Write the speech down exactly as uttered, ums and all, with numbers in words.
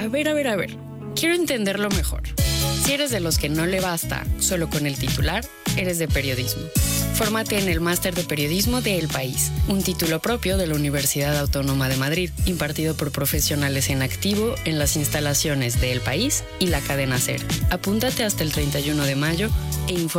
A ver, a ver, a ver. Quiero entenderlo mejor. Si eres de los que no le basta solo con el titular, eres de periodismo. Fórmate en el Máster de Periodismo de El País, un título propio de la Universidad Autónoma de Madrid, impartido por profesionales en activo en las instalaciones de El País y la cadena SER. Apúntate hasta el treinta y uno de mayo e informa